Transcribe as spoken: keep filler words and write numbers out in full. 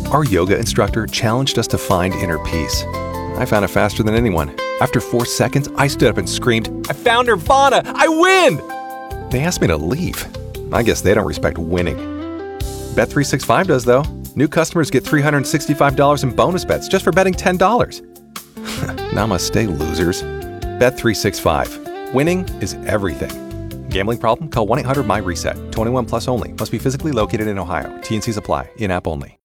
Our yoga instructor challenged us to find inner peace. I found it faster than anyone. After four seconds, I stood up and screamed, "I found Nirvana! I win!" They asked me to leave. I guess they don't respect winning. Bet three sixty-five does, though. New customers get three hundred sixty-five dollars in bonus bets just for betting ten dollars. Namaste, losers. Bet three sixty-five. Winning is everything. Gambling problem? Call one eight hundred M Y RESET. twenty-one plus only. Must be physically located in Ohio. T and Cs apply. In-app only.